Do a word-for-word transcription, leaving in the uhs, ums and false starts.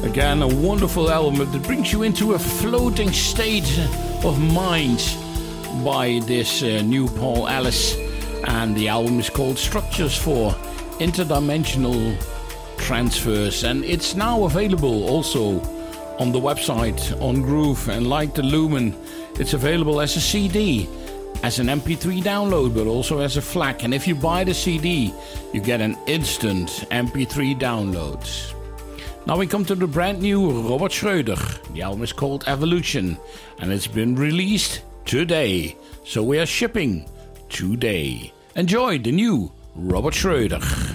Again, a wonderful album that brings you into a floating state of mind by this uh, new Paul Ellis. And the album is called Structures for Interdimensional Transfers. And it's now available also on the website, on Groove. And like the Lumen, it's available as a C D, as an M P three download, but also as a FLAC. And if you buy the C D, you get an instant M P three download. Now we come to the brand new Robert Schröder. The album is called Evolution, and it's been released today. So we are shipping today. Enjoy the new Robert Schröder.